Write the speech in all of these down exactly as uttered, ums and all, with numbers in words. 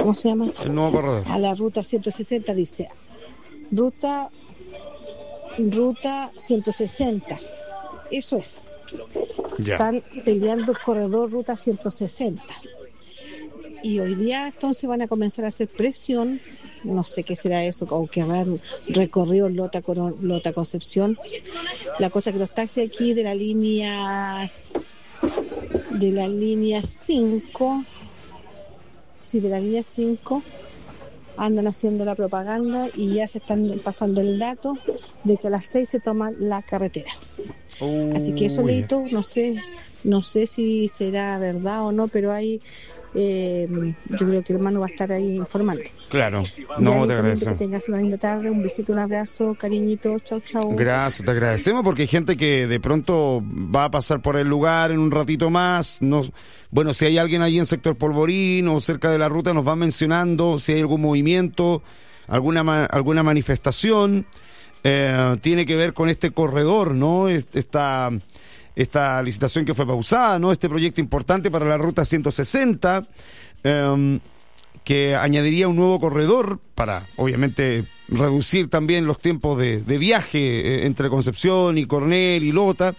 ¿cómo se llama? El nuevo corredor. A la ruta ciento sesenta, dice, ruta, ruta ciento sesenta, eso es. Ya. Están peleando el corredor ruta ciento sesenta. Y hoy día entonces van a comenzar a hacer presión, no sé qué será eso, o que habrán recorrido Lota, Lota Concepción. La cosa que los taxis aquí de la línea de la línea cinco, sí, de la línea cinco, andan haciendo la propaganda y ya se están pasando el dato de que a las seis se toma la carretera. Uy. Así que eso, Leito, no sé, no sé si será verdad o no, pero hay Eh, yo creo que el hermano va a estar ahí informando. Claro, no, te agradezco. Que tengas una linda tarde, un besito, un abrazo, cariñito, chau, chau. Gracias, te agradecemos porque hay gente que de pronto va a pasar por el lugar en un ratito más. No, bueno, si hay alguien allí en sector Polvorín o cerca de la ruta, nos va mencionando si hay algún movimiento, alguna alguna manifestación. Eh, tiene que ver con este corredor, ¿no? Esta esta licitación que fue pausada, ¿no? Este proyecto importante para la ruta ciento sesenta, eh, que añadiría un nuevo corredor para, obviamente, reducir también los tiempos de, de viaje eh, entre Concepción y Coronel y Lota.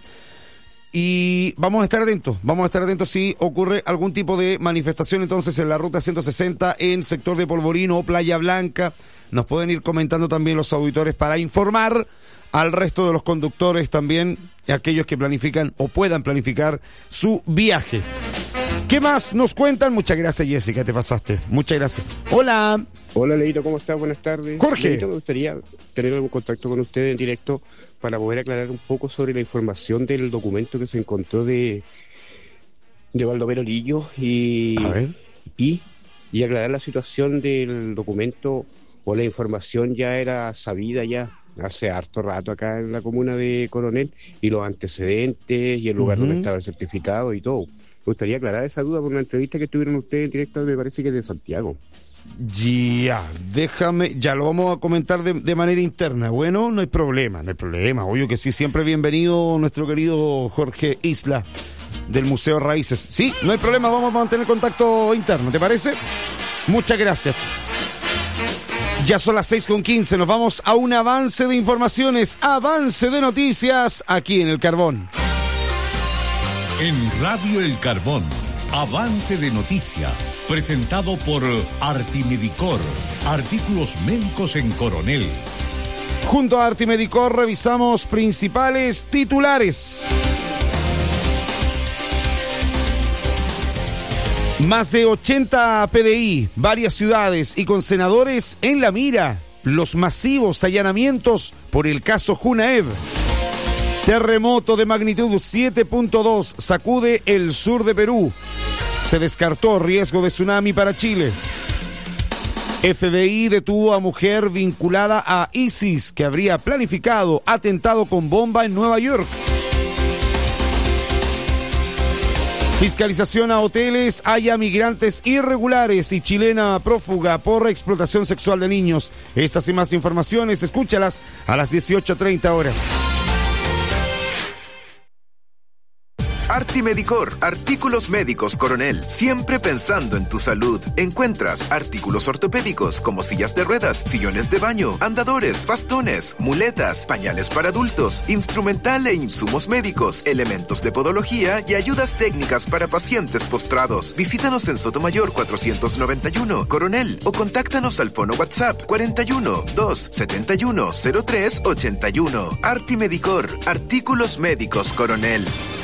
Y vamos a estar atentos, vamos a estar atentos si ocurre algún tipo de manifestación entonces en la ruta ciento sesenta en sector de Polvorino o Playa Blanca. Nos pueden ir comentando también los auditores para informar al resto de los conductores también, y aquellos que planifican o puedan planificar su viaje. ¿Qué más nos cuentan? Muchas gracias, Jessica, te pasaste. Muchas gracias. Hola. Hola, Leito, ¿cómo estás? Buenas tardes. Jorge. Leito, me gustaría tener algún contacto con usted en directo para poder aclarar un poco sobre la información del documento que se encontró de, de Baldomero Lillo y, A ver. y, y aclarar la situación del documento, o la información ya era sabida ya hace harto rato acá en la comuna de Coronel, y los antecedentes y el lugar uh-huh. donde estaba el certificado y todo. Me gustaría aclarar esa duda por una entrevista que tuvieron ustedes en directo, me parece que es de Santiago. Ya, déjame, ya lo vamos a comentar de, de manera interna. Bueno, no hay problema, no hay problema. Obvio que sí, siempre bienvenido nuestro querido Jorge Isla del Museo Raíces. Sí, no hay problema, vamos a mantener contacto interno, ¿te parece? Muchas gracias. Ya son las seis con quince, nos vamos a un avance de informaciones, avance de noticias aquí en El Carbón. En Radio El Carbón, avance de noticias, presentado por Artimedicor, artículos médicos en Coronel. Junto a Artimedicor revisamos principales titulares. Más de ochenta P D I, varias ciudades y con senadores en la mira. Los masivos allanamientos por el caso Junaev. Terremoto de magnitud siete punto dos sacude el sur de Perú. Se descartó riesgo de tsunami para Chile. F B I detuvo a mujer vinculada a ISIS que habría planificado atentado con bomba en Nueva York. Fiscalización a hoteles, haya migrantes irregulares y chilena prófuga por explotación sexual de niños. Estas y más informaciones, escúchalas a las dieciocho treinta horas. Artimedicor, artículos médicos Coronel, siempre pensando en tu salud. Encuentras artículos ortopédicos como sillas de ruedas, sillones de baño, andadores, bastones, muletas, pañales para adultos, instrumental e insumos médicos, elementos de podología y ayudas técnicas para pacientes postrados. Visítanos en Sotomayor cuatrocientos noventa y uno, Coronel, o contáctanos al fono WhatsApp cuarenta y uno, dos setenta y uno, cero tres ochenta y uno. Artimedicor, artículos médicos Coronel.